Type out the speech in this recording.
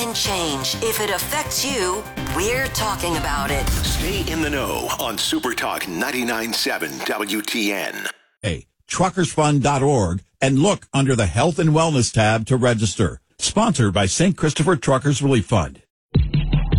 and change. If it affects you, we're talking about it. Stay in the know on Super Talk 99.7 WTN. Hey, truckersfund.org and look under the Health and Wellness tab to register. Sponsored by St. Christopher Truckers Relief Fund.